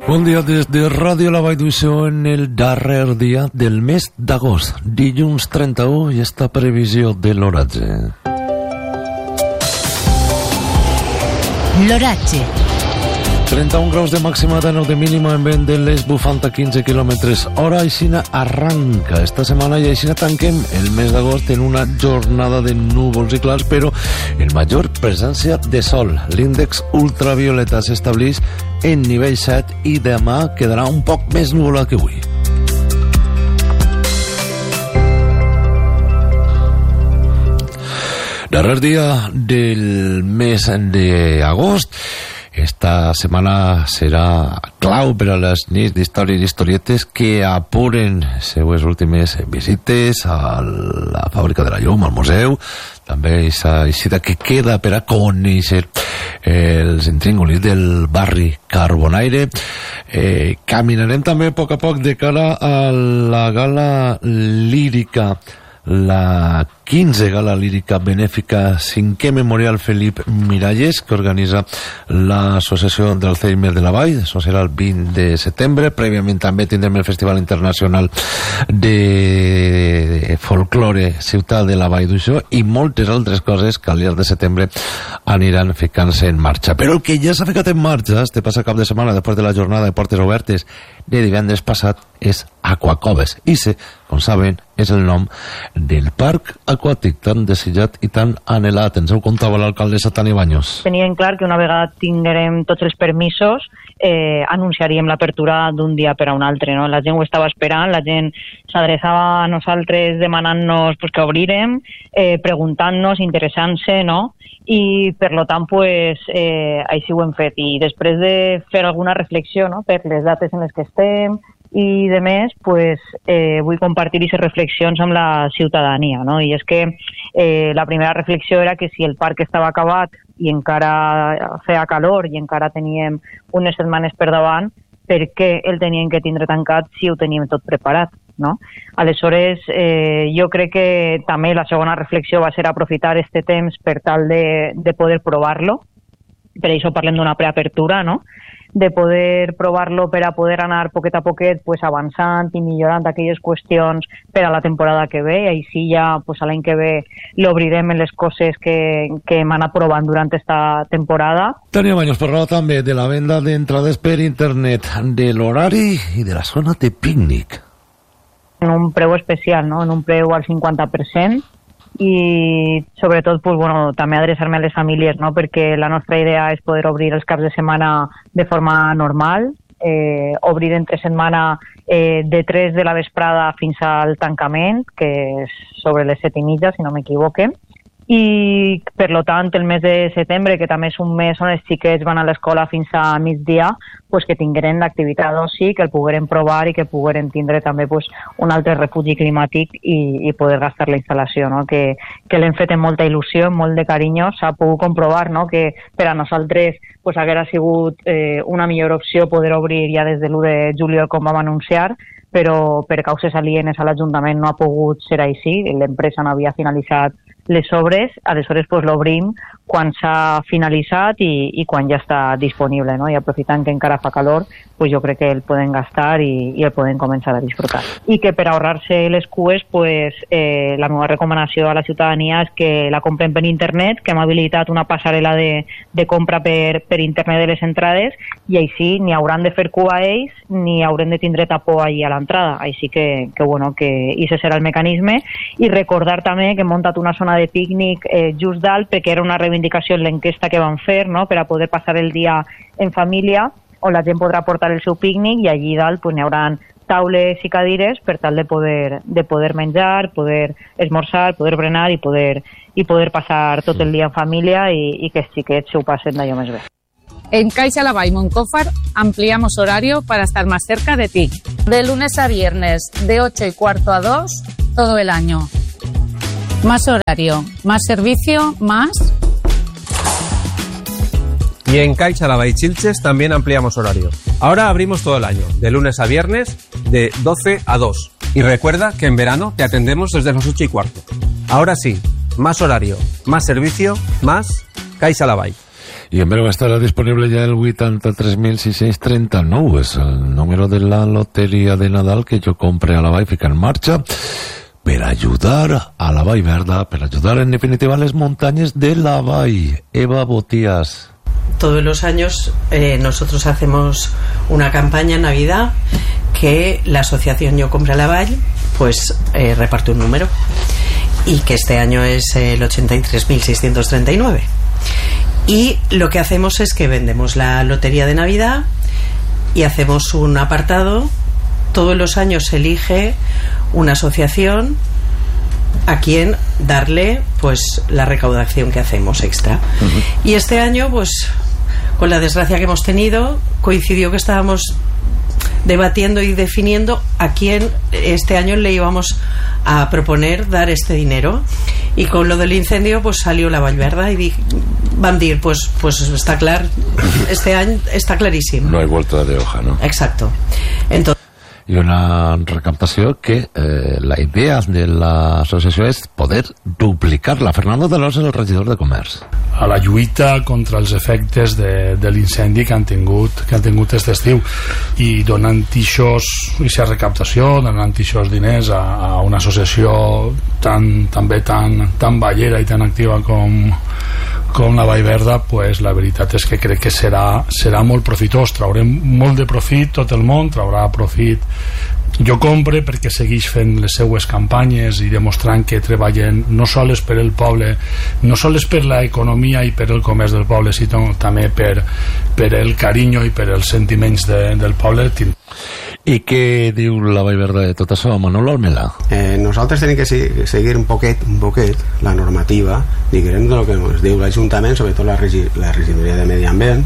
Bon dia des de Ràdio La Vall d'Uixó en el darrer dia del mes d'agost, dilluns 31, i esta previsió de l'oratge. L'oratge. 31 graus de màxima, de 9 de mínima, en vent de l'est bufant a 15 km/h. Aixina arranca esta setmana i aixina tanquem el mes d'agost en una jornada de núvols i clars, però en major presència de sol. L'índex ultravioleta s'estableix en nivell 7 i demà quedarà un poc més nuvolat que avui. Darrer dia del mes d'agost. Esta setmana serà clau per a les nits d'història i historietes que apuren seues últimes visites a la Fàbrica de la Llum, al museu, també aquesta visita que queda per a conèixer els intríngulis del barri Carbonaire. Caminarem també a poc de cara a la gala lírica, la 15 gala lírica benèfica 5è Memorial Felip Miralles, que organitza l'Associació d'Alzheimer de la Vall. Això serà el 20 de setembre. Prèviament també tindrem el Festival Internacional de Folklore Ciutat de la Vall d'Uixó i moltes altres coses que al llarg de setembre aniran ficant-se en marxa. Però el que ja s'ha ficat en marxa este passat cap de setmana, després de la jornada de portes obertes de divendres passat, és Aquacoves. I com saben, és el nom del parc aquàtic tan desitjat i tan anhelat. Ens ho contava l'alcaldessa Tania Baños. Teníem clar que una vegada tinguérem tots els permisos, anunciaríem l'apertura d'un dia per a un altre, no? La gent ho estava esperant, la gent s'adreçava a nosaltres demanant-nos que obrirem, preguntant-nos, interessant-se, no? I per lo tant així ho hem fet. I després de fer alguna reflexió, no?, per les dates en les que estem i de més, vull compartir aquestes reflexions amb la ciutadania, no? I és que la primera reflexió era que si el parc estava acabat i encara feia calor i encara teníem unes setmanes per davant, per què el teníem que tindre tancat si ho teníem tot preparat, no? Aleshores, jo crec que també la segona reflexió va ser aprofitar este temps per tal de poder provar-lo. Per això parlem d'una preapertura, no?, de poder provar-lo per a poder anar poquet a poquet avançant i millorant aquelles qüestions per a la temporada que ve, i així ja a l'any que ve l'obrirem en les coses que hem anat provant durant aquesta temporada. Tania Baños parlava també de la venda d'entrades per internet, de l'horari i de la zona de pícnic. En un preu especial, no?, en un preu al 50%, i sobretot també adreçar-me a les famílies, no?, perquè la nostra idea és poder obrir els caps de setmana de forma normal, obrir entre setmana de 3 de la vesprada fins al tancament, que és sobre les 7:30, si no m'equivoque. I per lo tant el mes de setembre, que també és un mes on els xiquets van a l'escola fins a migdia, que tingueren l'activitat d'oci, que el pogueren provar i que pogueren tindre també un altre refugi climàtic i poder gastar la instal·lació, no? Que l'hem fet amb molta il·lusió, amb molt de carinyo. S'ha pogut comprovar, no?, que per a nosaltres haguera sigut una millor opció poder obrir ja des de l'1 de juliol, com vam anunciar, però per causes alienes a l'Ajuntament no ha pogut ser així. L'empresa no havia finalitzat les obres, aleshores l'obrim quan s'ha finalitzat i quan ja està disponible, no? I aprofitant que encara fa calor, jo crec que el poden gastar i el poden començar a disfrutar. I que per ahorrar-se les cues, la meva recomanació a la ciutadania és que la compren per internet, que hem habilitat una passarel·la de compra per internet de les entrades, i així ni hauran de fer cua ells ni haurem de tindre tapó allí a l'entrada. Així que aquest serà el mecanisme. I recordar també que hem muntat una zona de pícnic just dalt, perquè era una reivindicació en l'enquesta que vam fer, no?, per a poder passar el dia en família, on la gent podrà portar el seu pícnic, i allí dalt n'hi haurà taules i cadires per tal de poder menjar, poder esmorzar, poder berenar i poder passar tot el dia en família i que els xiquets s'ho passen d'allò més bé. En Caixa Laval Moncófar ampliamos horario para estar más cerca de ti. De lunes a viernes, de 8:15 a 2, todo el año. Más horario, más servicio, más... Y en Caixa Laval Chilches también ampliamos horario. Ahora abrimos todo el año, de lunes a viernes, de 12 a 2. Y recuerda que en verano te atendemos desde las 8:15. Ahora sí, más horario, más servicio, más Caixa Laval. Y en breve estará disponible ya el 83.639, es el número de la lotería de Nadal que yo compré a la Vall, fica en marcha per ayudar a la Vall Verda, per ayudar en definitiva a las montañas de la Vall. Eva Botías. Todos los años nosotros hacemos una campaña en Navidad que la asociación Yo Compre a la Vall pues reparte un número, y que este año es el 83.639. Y lo que hacemos es que vendemos la lotería de Navidad y hacemos un apartado. Todos los años se elige una asociación a quien darle pues la recaudación que hacemos extra. Y este año, pues con la desgracia que hemos tenido, coincidió que estábamos debatiendo y definiendo a quién este año le íbamos a proponer dar este dinero, y con lo del incendio pues salió la Vall Verda y van a decir pues está claro, este año está clarísimo, no hay vuelta de hoja, ¿no? Exacto. Entonces, i una recaptació que la idea de l'associació és poder duplicar-la. Fernando de Los és el regidor de Comerç. A la lluita contra els efectes de l'incendi que han tingut aquest estiu, i donant aquesta recaptació, donant aquests diners a una associació també tan ballera i tan activa com la Vall Verda, pues la veritat és que crec que serà molt profitós. Traurem molt de profit, tot el món traurà profit. Jo compre perquè segueix fent les seues campanyes i demostrant que treballen no sols per el poble, no sols per l'economia i per el comerç del poble, sinó també per el carinyo i per els sentiments del poble. I què diu la Vall Verda de tot això, Manolo Almela? Nosaltres tenim que seguir un poquet la normativa, diguem, del que ens diu l'Ajuntament, sobretot la regidoria de Medi Ambient.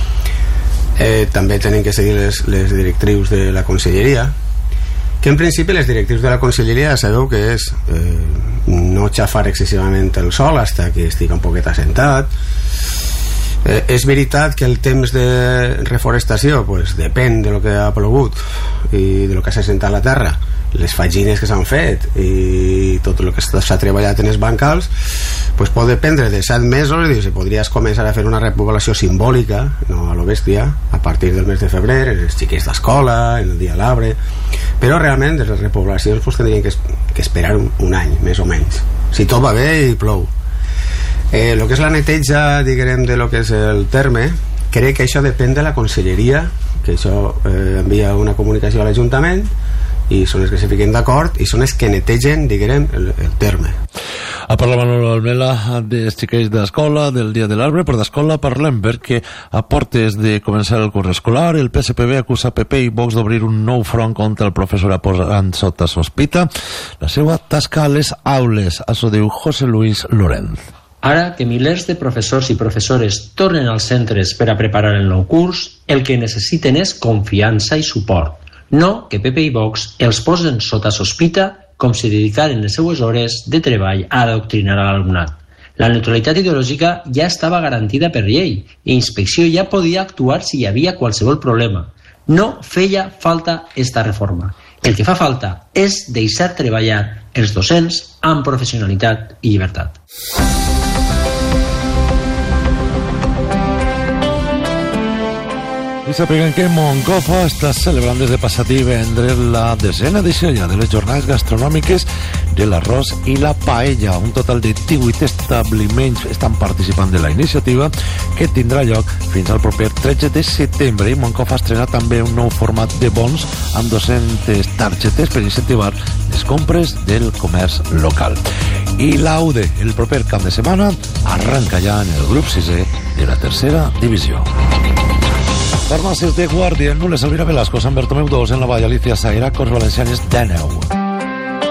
També tenim que seguir les directrius de la Conselleria, que en principi les directrius de la Conselleria sabeu que és no xafar excessivament el sol fins que estigui un poquet assentat. És veritat que el temps de reforestació pues, depèn de lo que ha plogut i de lo que s'ha assentat la terra, les fagines que s'han fet i tot el que s'ha treballat en els bancals, pues, pot dependre de 7 mesos, i si podries començar a fer una repoblació simbòlica, no a lo bèstia, a partir del mes de febrer, en els xiquets d'escola, en el dia de l'arbre, però realment de les repoblacions pues, tindrien que esperar un any, més o menys, si tot va bé i plou. El que és la neteja, diguem, de lo que és el terme, crec que això depèn de la Conselleria, que això envia una comunicació a l'Ajuntament i són els que se fiquen d'acord i són els que netegen, diguem, el terme. Ha parlat Manolo Almela dels xiquets d'escola, del dia de l'arbre, però d'escola parlem perquè a portes de començar el curs escolar el PSPB acusa PP i Vox d'obrir un nou front contra el professorat posant sota sospita la seva tasca a les aules. Això diu José Luis Lorenz. Ara que milers de professors i professores tornen als centres per a preparar el nou curs, el que necessiten és confiança i suport, no que PP i Vox els posen sota sospita com si dedicaren les seues hores de treball a adoctrinar a l'alumnat. La neutralitat ideològica ja estava garantida per llei i Inspecció ja podia actuar si hi havia qualsevol problema. No feia falta esta reforma. El que fa falta és deixar treballar els docents amb professionalitat i llibertat. I sapiguen que Moncofa està celebrant des de passat divendres la 10ª edició ja de les jornades gastronòmiques de l'arròs i la paella. Un total de 18 establiments estan participant de la iniciativa que tindrà lloc fins al proper 13 de setembre. I Moncofa estrena també un nou format de bons amb 200 targetes per incentivar les compres del comerç local. I l'Aude, el proper cap de setmana, arranca ja en el grup 6è de la tercera divisió. Farmàcies de Guàrdia, Nules, Elvira Velasco, Sant Bartomeu 2, en la Vall, Alicia Saira, Corts Valencianes, Dèneu.